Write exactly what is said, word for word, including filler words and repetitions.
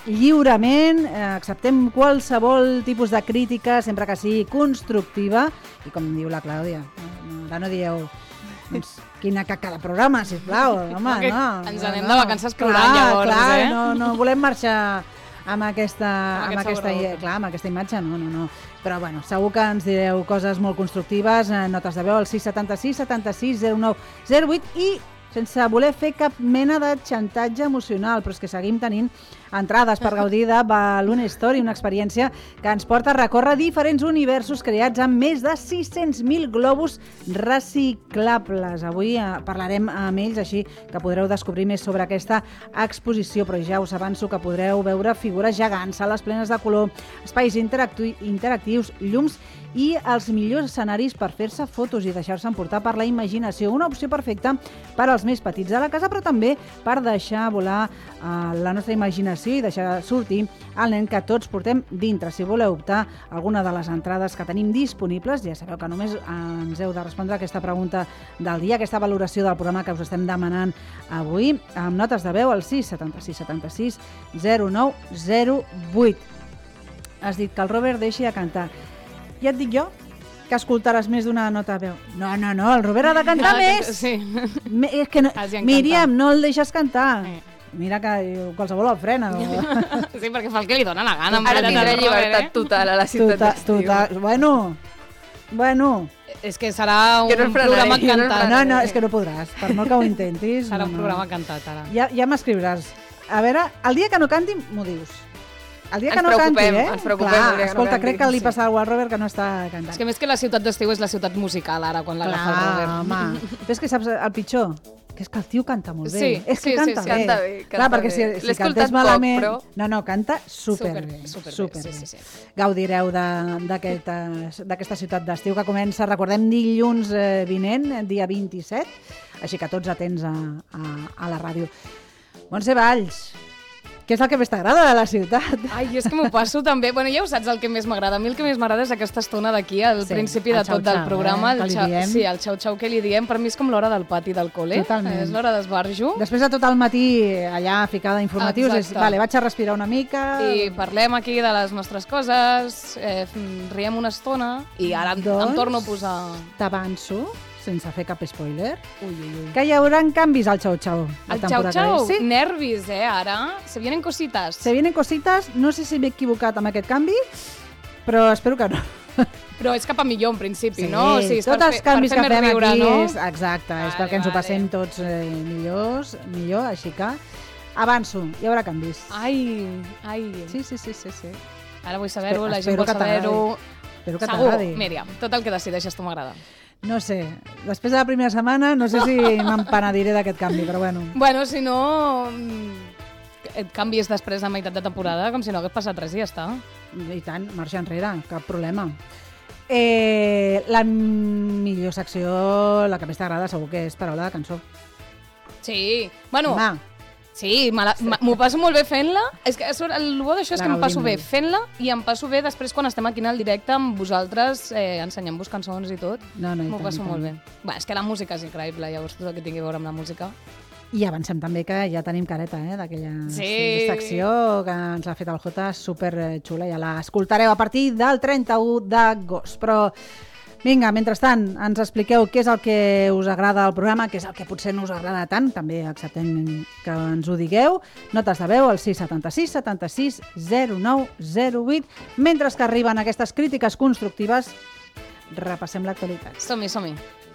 lliurement, eh, acceptem qualsevol tipus de crítica, sempre que sigui constructiva, i com diu la Clàudia, ara no dieu doncs, quina caca de programa, sisplau, home, que no. Ens no, anem no. de vacances plorant, clar, llavors, clar, eh? No, no volem marxar amb aquesta, Amb amb, aquest aquesta, sabor de boca. clar, amb aquesta imatge, no, no, no. Però bueno, segur que ens direu coses molt constructives, eh, notes de veu al sis setanta sis setanta sis zero nou zero vuit i sense voler fer cap mena de xantatge emocional, però és que seguim tenint entrades per gaudir de Balloon Story, una experiència que ens porta a recórrer diferents universos creats amb més de sis-cents mil globus reciclables. Avui eh, parlarem amb ells, així que podreu descobrir més sobre aquesta exposició, però ja us avanço que podreu veure figures gegants, sales plenes de color, espais interactu- interactius, llums i els millors escenaris per fer-se fotos i deixar-se emportar per la imaginació. Una opció perfecta per als més petits de la casa, però també per deixar volar uh, la nostra imaginació i deixar sortir el nen que tots portem dintre. Si voleu optar a alguna de les entrades que tenim disponibles, ja sabeu que només ens heu de respondre a aquesta pregunta del dia, aquesta valoració del programa que us estem demanant avui, amb notes de veu al sis setanta sis setanta sis zero nou zero vuit. Has dit que el Robert deixi de cantar. Ja et dic jo que escoltaràs més d'una nota de veu. No, no, no, el Robert ha de cantar més. Sí. Me, és que no, Míriam, no el deixes cantar. Eh. Mira que qualsevol el frena. O... Sí, perquè fa el que li dona la gana. Ara tindré llibertat eh? total a la ciutat Total, d'estiu. total. Bueno, bueno. És que serà un Jo no el frenaré, programa jo no el cantat. No, no, és que no podràs. Per molt que ho intentis. Serà no, un no. programa cantat, ara. Ja, ja m'escriuràs. A veure, el dia que no canti, m'ho dius. El dia que Ens no canti, preocupem, eh? ens preocupem Clar, el dia que no escolta, canti. crec que li Sí. passava al Robert que no està cantant. És que més que la ciutat d'estiu és la ciutat musical, ara, quan l'agafa el Clar, Robert. home. Però és que saps el pitjor? Que és que el tio canta molt bé. Sí, és que sí, canta, sí, sí. bé. Canta bé, canta Clar, perquè bé. si, L'he si escoltat cantés poc, malament... però- No, no, canta superbé. Super- superbé, superbé. sí, sí, sí. Gaudireu de- d'aquesta d'aquesta ciutat d'estiu que comença, recordem, dilluns eh, vinent, dia vint-i-set, així que tots atents a, a, a la ràdio. Montse Valls, què és el que més t'agrada de la ciutat? Ai, és que m'ho passo també. Bueno, ja ho saps el que més m'agrada. A mi el que més m'agrada és aquesta estona d'aquí, al Sí, principi el de tot del xau-xau, programa. eh, que li xau- diem. Sí, el xau-xau que li diem. Per mi és com l'hora del pati del col·le. Totalment. És l'hora d'esbarjo. Després de tot el matí allà ficada a informatius, és, Exacte. vale, vaig a respirar una mica... I parlem aquí de les nostres coses, eh, riem una estona i ara em, Doncs- em torno a posar... T'avanço, sense fer cap spoiler, Ui, ui, ui. que hi haurà canvis al xau-xau. la El temporada xau-xau, que ve. Sí, nervis, eh, ara. Se vienen cositas. se vienen cositas, no sé si m'he equivocat amb aquest canvi, però espero que no. Però és cap a millor, en principi, no? O sigui, és tots per els fer- canvis per que fer fem més riure, aquí, no? és, exacte, és Vale, perquè ens ho vale. passem tots eh, millors, millor, així que avanço, hi haurà canvis. Ai, ai. Sí, sí, sí, sí, sí. Ara vull saber-ho, la gent Espero vol que t'agradi. saber-ho. Espero que Segur, t'agradi. Míriam, tot el que decideixes tu m'agrada. No sé, després de la primera setmana no sé si m'empenediré d'aquest canvi, però bueno. Bueno, si no, mm, et canvies després a meitat de temporada, com si no hagués passat res i ja està. I tant, marxa enrere, cap problema. Eh, la millor secció, la que més t'agrada, segur que és Paraula de cançó. Sí, bueno, Home, sí, me la- me- m'ho passo molt bé fent-la. És que sobre- el bo d'això és La que em passo gaudim bé molt. fent-la i em passo bé després quan estem aquí en el directe amb vosaltres, eh, ensenyant-vos cançons i tot. no, no, i M'ho tant, passo i tant. molt bé. Va, és que la música és increïble, llavors tot el que tingui a veure amb la música. I avancem també que ja tenim careta, eh, d'aquella Sí. secció que ens ha fet el Jota, super xula, ja l'escoltareu a partir del trenta-u d'agost. Però vinga, mentrestant, ens expliqueu què és el que us agrada al programa, què és el que potser no us agrada tant, també acceptem que ens ho digueu. Notes de veu al sis setanta sis setanta sis zero nou zero vuit. Mentre que arriben aquestes crítiques constructives, repassem l'actualitat. Som-hi, som-hi.